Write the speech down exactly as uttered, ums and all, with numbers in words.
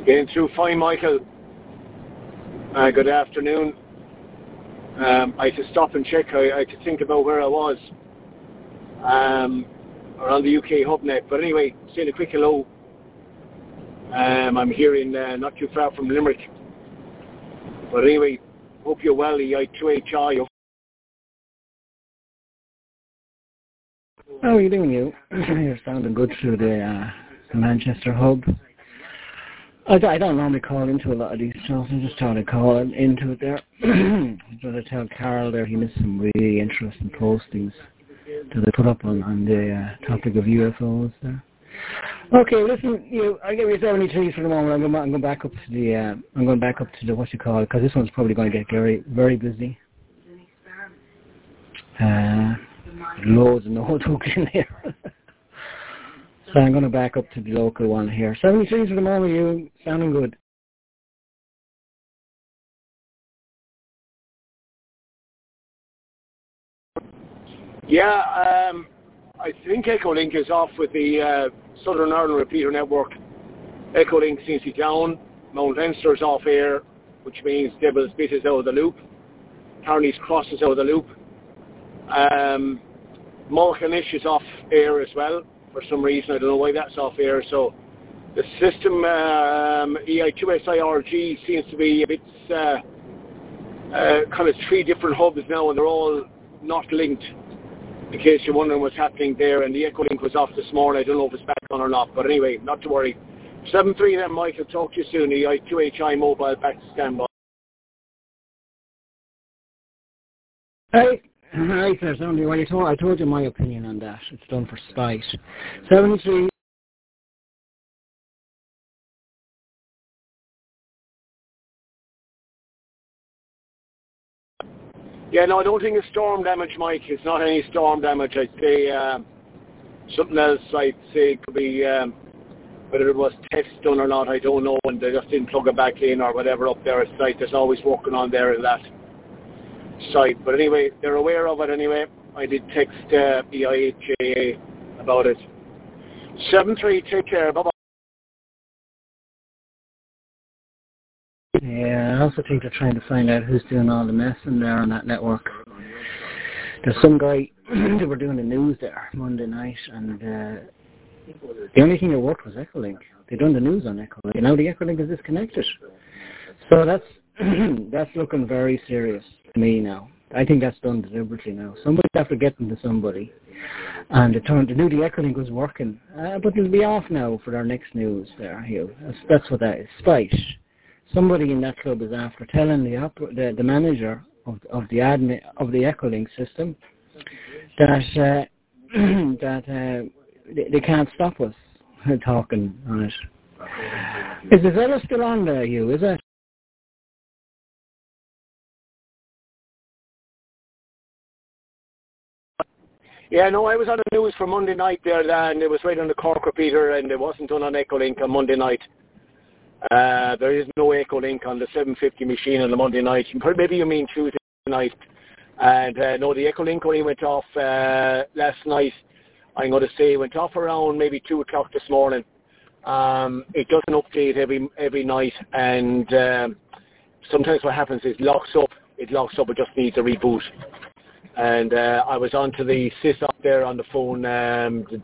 Getting through fine, Michael. Uh, good afternoon. Um, I had to stop and check. I, I had to think about where I was um, around the U K HubNet. But anyway, saying a quick hello. Um, I'm here in uh, not too far from Limerick. But anyway, hope you're well. E I two H I. How are you doing, you? You're sounding good through the, uh, the Manchester hub. I, I don't normally call into a lot of these shows. I just thought I'd call into it there. I was going to tell Carl there he missed some really interesting postings that I put up on, on the uh, topic of U F Os there. Okay, listen, you, I give you seventy-three for the moment. I'm going, I'm going back up to the, uh, I'm going back up to the what you call it, because this one's probably going to get very, very busy. Uh, loads and loads hooks in here. So I'm going to back up to the local one here. seventy-three for the moment, you sounding good. Yeah, um, I think Echolink is off with the uh, Southern Ireland Repeater Network. Echolink seems to be down. Mount Leinster's off air, which means Devil's Bit is out of the loop. Carney's Cross is out of the loop. Um, Mulcanish is off air as well. For some reason, I don't know why that's off air. So the system, um, E I two S I R G, seems to be a bit uh, uh, kind of three different hubs now, and they're all not linked. In case you're wondering what's happening there, and the Echolink was off this morning. I don't know if it's back on or not, but anyway, not to worry. seven three then, Mike. I'll talk to you soon. E I two H I mobile back to standby. Hey. Right there, somebody. Well, you told, I told you my opinion on that. It's done for spite. seventy-three. Yeah, no, I don't think it's storm damage, Mike. It's not any storm damage. I'd say um, something else. I'd say it could be um, whether it was test done or not. I don't know, and they just didn't plug it back in or whatever up there at site. There's always working on there in that site. But anyway, they're aware of it anyway. I did text uh, E I H A about it. seven three, take care. Bye-bye. Yeah, I also think they're trying to find out who's doing all the messing there on that network. There's some guy that were doing the news there Monday night, and uh, the only thing that worked was Echolink. They done the news on Echolink, and now the Echolink is disconnected. So that's that's looking very serious to me now. I think that's done deliberately now. Somebody's after getting to somebody, and it turned, they knew the Echolink was working, uh, but it'll be off now for their next news there, Hugh. That's, that's what that is. Spite. Somebody in that club is after telling the oper- the, the manager of, of the admin of the Echolink system that uh, that uh, they, they can't stop us talking on it. Is the fella still on there, Hugh? Is it? Yeah, no, I was on the news for Monday night there, and it was right on the Cork repeater, and it wasn't done on Echolink on Monday night. Uh, there is no Echolink on the seven fifty machine on the Monday night. Maybe you mean Tuesday night. And uh, no, the Echolink only went off uh, last night. I'm going to say it went off around maybe two o'clock this morning. Um, it doesn't update every every night, and um, sometimes what happens is locks up. It locks up. It just needs a reboot. And uh, I was on to the sys up there on the phone um,